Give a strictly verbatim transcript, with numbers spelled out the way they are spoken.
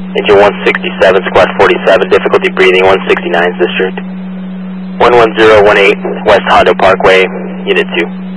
Engine one sixty-seven, squad forty-seven, difficulty breathing, one sixty-nine, district. one one zero one eight, West Hondo Parkway, Unit two.